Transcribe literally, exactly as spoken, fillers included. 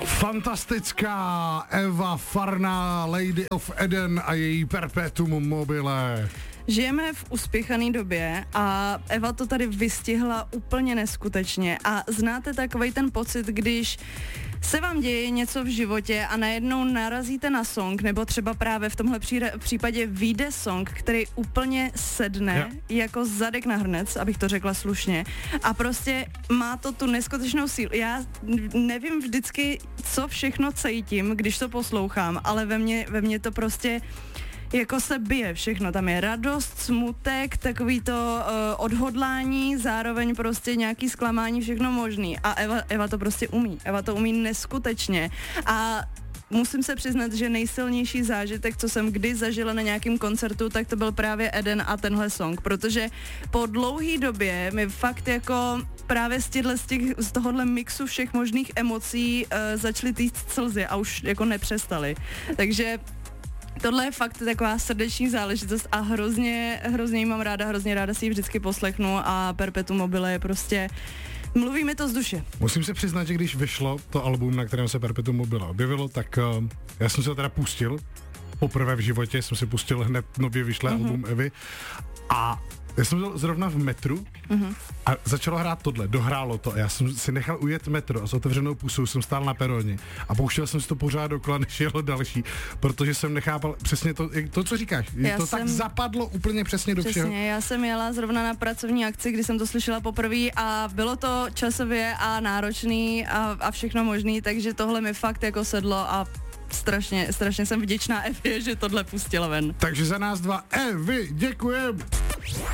Fantastická Eva Farná, Lady of Eden a její Perpetuum mobile. Žijeme v uspěchané době a Eva to tady vystihla úplně neskutečně. A znáte takovej ten pocit, když se vám děje něco v životě a najednou narazíte na song, nebo třeba právě v tomhle pří- případě vyjde song, který úplně sedne yeah. jako zadek na hrnec, abych to řekla slušně. A prostě má to tu neskutečnou sílu. Já nevím vždycky, co všechno cítím, když to poslouchám, ale ve mně, ve mně to prostě jako se bije všechno, tam je radost, smutek, takový to uh, odhodlání, zároveň prostě nějaký zklamání, všechno možný. A Eva, Eva to prostě umí, Eva to umí neskutečně. A musím se přiznat, že nejsilnější zážitek, co jsem kdy zažila na nějakém koncertu, tak to byl právě Eden a tenhle song, protože po dlouhý době mi fakt jako právě z, těchto, z, těch, z tohohle mixu všech možných emocí uh, začaly týct slzy a už jako nepřestaly. Takže tohle je fakt taková srdeční záležitost a hrozně, hrozně ji mám ráda, hrozně ráda si ji vždycky poslechnu a Perpetuum mobile je prostě, mluví mi to z duše. Musím se přiznat, že když vyšlo to album, na kterém se Perpetuum mobile objevilo, tak uh, já jsem se to teda pustil, poprvé v životě jsem si pustil hned nově vyšlé mm-hmm. album Evy a já jsem byl zrovna v metru mm-hmm. a začalo hrát tohle, dohrálo to a já jsem si nechal ujet metro a s otevřenou pusou jsem stál na peroně a pouštěl jsem si to pořád dokola, než jelo další, protože jsem nechápal přesně to, to co říkáš, já to jsem, tak zapadlo úplně přesně do všeho. Přesně, já jsem jela zrovna na pracovní akci, kdy jsem to slyšela poprvé a bylo to časově a náročný a, a všechno možný, takže tohle mi fakt jako sedlo a strašně, strašně jsem vděčná Evě, že tohle pustila ven. Takže za nás dva Evy, děkujem!